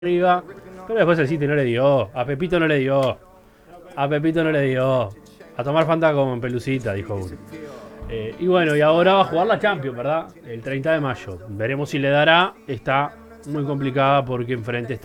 arriba. Pero después el City no le dio. A Pepito no le dio. A Pepito no le dio. A tomar Fanta con pelucita, dijo uno. Y bueno, y ahora va a jugar la Champions, ¿verdad? El 30 de mayo. Veremos si le dará. Está muy complicada porque enfrente está